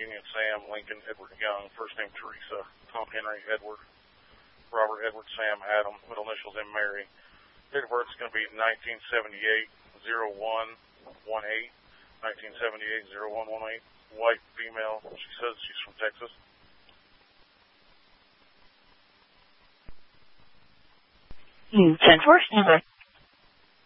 Union Sam, Lincoln Edward Young, first name Teresa, Tom Henry Edward, Robert Edward Sam Adam, middle initials M Mary. Date of birth is going to be 1978-01-18, 1978-01-18, white female. She says she's from Texas. New 10 source number